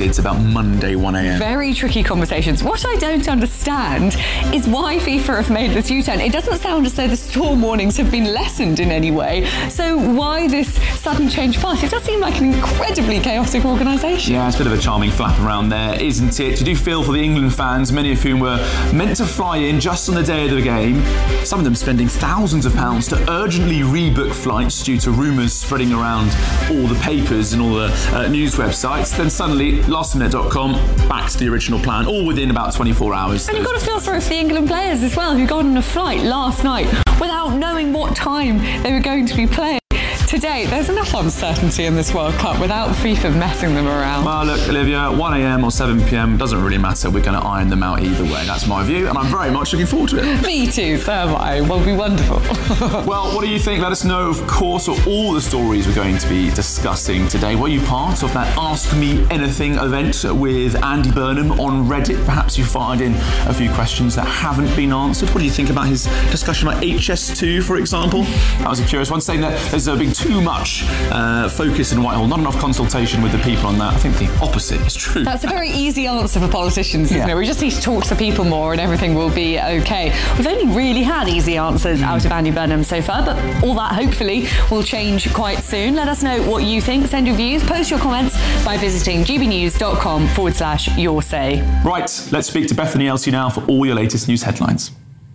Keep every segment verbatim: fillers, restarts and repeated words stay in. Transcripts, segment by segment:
kids about Monday one a.m. Very tricky conversations. What I don't understand is why FIFA have made this U-turn. It doesn't sound as though the storm warnings have been lessened in any way. So why this sudden change fast? It does seem like an incredibly chaotic organisation. Yeah, it's a bit of a charming flap around there, isn't it? You do feel for the England fans, many of whom were meant to fly in just on the day of the game. Some of them spending thousands of pounds to urgently rebook flights due to rumours spreading around all the papers and all the uh, news websites. Then suddenly, last minute dot com, back to the original plan, all within about twenty-four hours. And you've got to feel sorry for the England players as well, who got on a flight last night without knowing what time they were going to be playing. Today, there's enough uncertainty in this World Cup without FIFA messing them around. Well, look, Olivia, one a.m. or seven p.m. doesn't really matter. We're going to iron them out either way. That's my view, and I'm very much looking forward to it. Me too, so am I. Will be wonderful. Well, what do you think? Let us know, of course, of all the stories we're going to be discussing today. Were you part of that Ask Me Anything event with Andy Burnham on Reddit? Perhaps you fired in a few questions that haven't been answered. What do you think about his discussion about H S two, for example? That was a curious one, saying that there's a big too much uh, focus in Whitehall, not enough consultation with the people on that. I think the opposite is true. That's a very easy answer for politicians, isn't yeah. it? We just need to talk to the people more and everything will be okay. We've only really had easy answers mm. out of Andy Burnham so far, but all that hopefully will change quite soon. Let us know what you think. Send your views, post your comments by visiting gbnews.com forward slash your say. Right, let's speak to Bethany Elsey now for all your latest news headlines.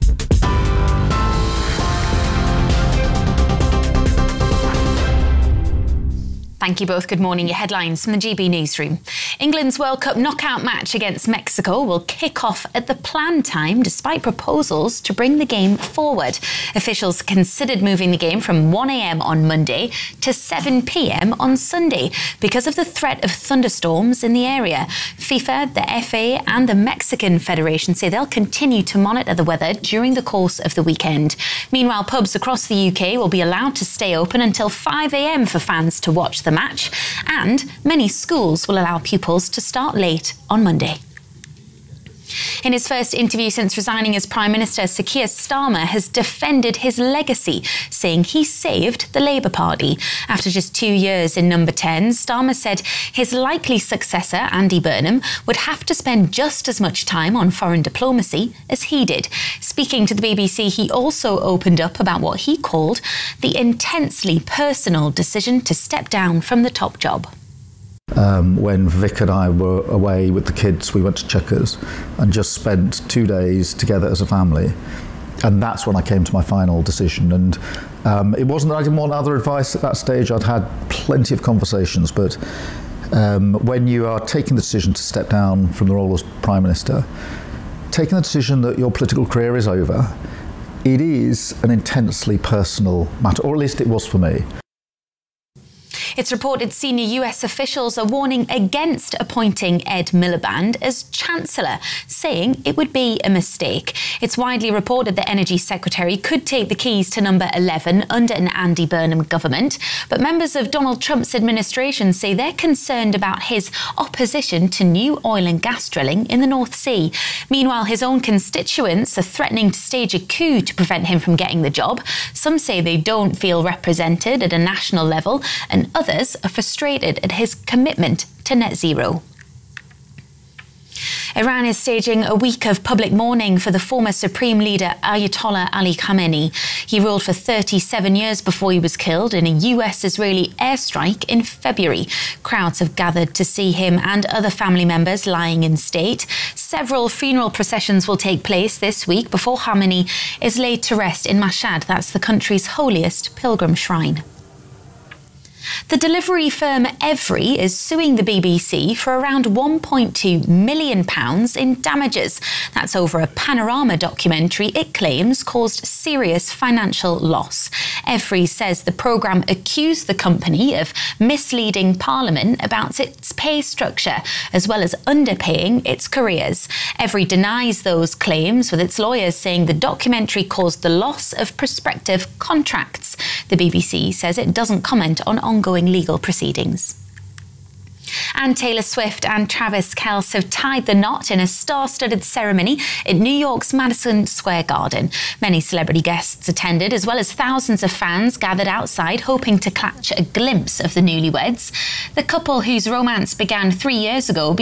Thank you both. Good morning. Your headlines from the G B Newsroom. England's World Cup knockout match against Mexico will kick off at the planned time despite proposals to bring the game forward. Officials considered moving the game from one a.m. on Monday to seven p.m. on Sunday because of the threat of thunderstorms in the area. FIFA, the F A and the Mexican Federation say they'll continue to monitor the weather during the course of the weekend. Meanwhile, pubs across the U K will be allowed to stay open until five a.m. for fans to watch the match, and many schools will allow pupils to start late on Monday. In his first interview since resigning as Prime Minister, Sir Keir Starmer has defended his legacy, saying he saved the Labour Party. After just two years in number ten, Starmer said his likely successor, Andy Burnham, would have to spend just as much time on foreign diplomacy as he did. Speaking to the B B C, he also opened up about what he called the intensely personal decision to step down from the top job. Um, when Vic and I were away with the kids, we went to Chequers and just spent two days together as a family. And that's when I came to my final decision. And um, it wasn't that I didn't want other advice at that stage. I'd had plenty of conversations. But um, when you are taking the decision to step down from the role as Prime Minister, taking the decision that your political career is over, it is an intensely personal matter, or at least it was for me. It's reported senior U S officials are warning against appointing Ed Miliband as Chancellor, saying it would be a mistake. It's widely reported the Energy Secretary could take the keys to number eleven under an Andy Burnham government, but members of Donald Trump's administration say they're concerned about his opposition to new oil and gas drilling in the North Sea. Meanwhile, his own constituents are threatening to stage a coup to prevent him from getting the job. Some say they don't feel represented at a national level, and others are frustrated at his commitment to net zero. Iran is staging a week of public mourning for the former Supreme Leader Ayatollah Ali Khamenei. He ruled for thirty-seven years before he was killed in a U S-Israeli airstrike in February. Crowds have gathered to see him and other family members lying in state. Several funeral processions will take place this week before Khamenei is laid to rest in Mashhad. That's the country's holiest pilgrim shrine. The delivery firm Evri is suing the B B C for around one point two million pounds in damages. That's over a Panorama documentary it claims caused serious financial loss. Evri says the programme accused the company of misleading Parliament about its pay structure, as well as underpaying its careers. Evri denies those claims, with its lawyers saying the documentary caused the loss of prospective contracts. The B B C says it doesn't comment on ongoing legal proceedings. And Taylor Swift and Travis Kelce have tied the knot in a star-studded ceremony at New York's Madison Square Garden. Many celebrity guests attended, as well as thousands of fans gathered outside hoping to catch a glimpse of the newlyweds. The couple, whose romance began three years ago,